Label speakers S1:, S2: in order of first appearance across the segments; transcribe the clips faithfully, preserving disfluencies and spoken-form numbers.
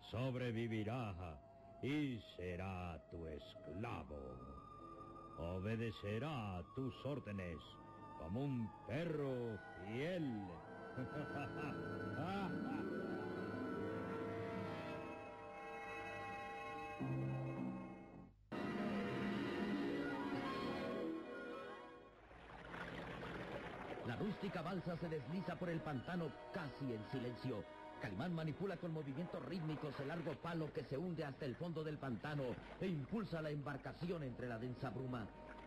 S1: sobrevivirá y será tu esclavo. Obedecerá tus órdenes como un perro fiel.
S2: La rústica balsa se desliza por el pantano casi en silencio. Calimán manipula con movimientos rítmicos el largo palo que se hunde hasta el fondo del pantano e impulsa la embarcación entre la densa bruma.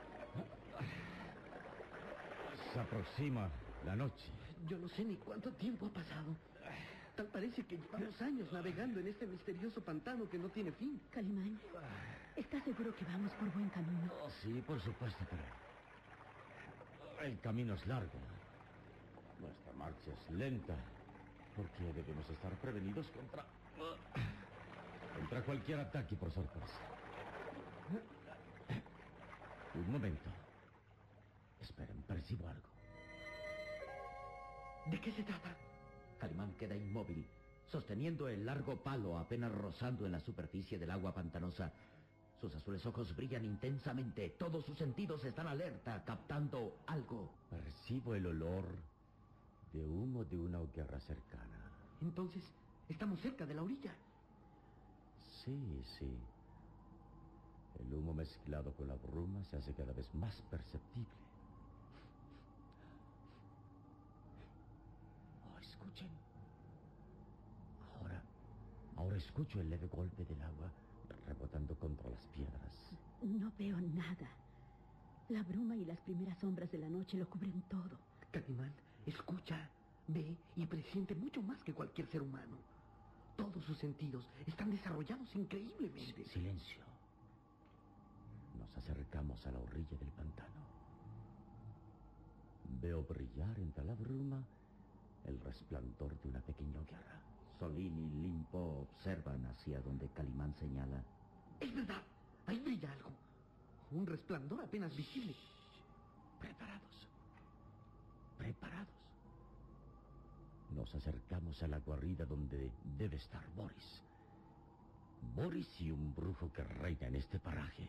S1: Se aproxima la noche.
S3: Yo no sé ni cuánto tiempo ha pasado. Tal parece que llevamos años navegando en este misterioso pantano que no tiene fin.
S4: Calimán, ¿estás seguro que vamos por buen camino?
S1: Oh, sí, por supuesto, pero el camino es largo. Nuestra marcha es lenta, porque debemos estar prevenidos contra... contra cualquier ataque por sorpresa. Un momento. Esperen, percibo algo.
S3: ¿De qué se trata?
S2: Calimán queda inmóvil, sosteniendo el largo palo apenas rozando en la superficie del agua pantanosa. Sus azules ojos brillan intensamente, todos sus sentidos están alerta, captando algo.
S1: Percibo el olor de humo de una hoguera cercana.
S3: Entonces, estamos cerca de la orilla.
S1: Sí, sí. El humo mezclado con la bruma se hace cada vez más perceptible. Oh, escuchen. Ahora, ahora escucho el leve golpe del agua rebotando contra las piedras.
S4: No veo nada. La bruma y las primeras sombras de la noche lo cubren todo.
S3: Calimán, escucha, ve y presiente mucho más que cualquier ser humano. Todos sus sentidos están desarrollados increíblemente.
S1: Silencio. Nos acercamos a la orilla del pantano. Veo brillar entre la bruma el resplandor de una pequeña hoguera.
S2: Solín y Limpo observan hacia donde Calimán señala.
S3: Es verdad, ahí brilla algo. Un resplandor apenas visible.
S1: Preparados. Preparados. Nos acercamos a la guarida donde debe estar Boris. Boris y un brujo que reina en este paraje.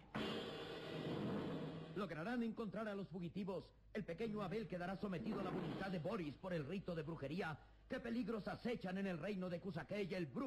S2: Lograrán encontrar a los fugitivos. El pequeño Abel quedará sometido a la voluntad de Boris por el rito de brujería. ¿Qué peligros acechan en el reino de Kusakey? El brujo